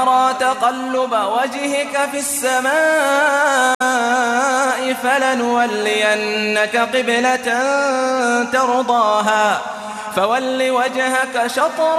نرى تقلب وجهك في السماء فلنولينك قبلة ترضاها فول وجهك شطر